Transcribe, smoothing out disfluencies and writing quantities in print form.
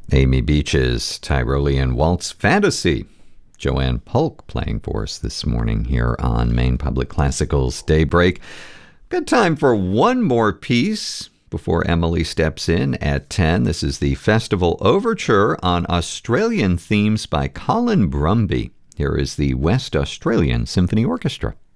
Amy Beach's Tyrolean Waltz Fantasy. Joanne Polk playing for us this morning here on Maine Public Classical's Daybreak. Good time for one more piece before Emily steps in at 10. This is the Festival Overture on Australian themes by Colin Brumby. Here is the West Australian Symphony Orchestra.